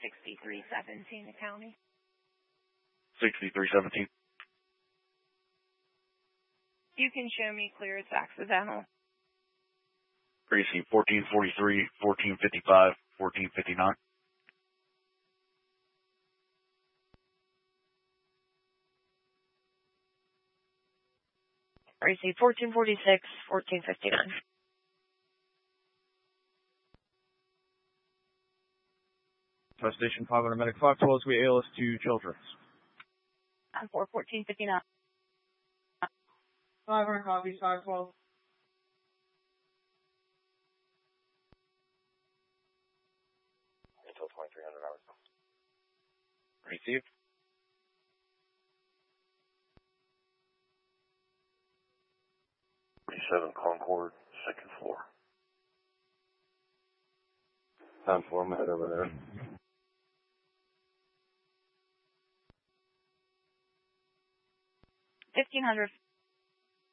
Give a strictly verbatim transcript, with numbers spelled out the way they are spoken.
sixty-three seventeen, the county. sixty-three seventeen. You can show me clear, it's accidental. Receive fourteen forty-three, fourteen fifty-five, fourteen fifty-nine. Receive fourteen forty-six, fourteen fifty-nine. West Station five hundred Medic Foxwell, we A L S to Children's. I'm four fourteen fifty-nine. five hundred copies, Foxwell. Until twenty-three hundred hours. Received. Seven Concord, second floor. Time for him, head over there. fifteen hundred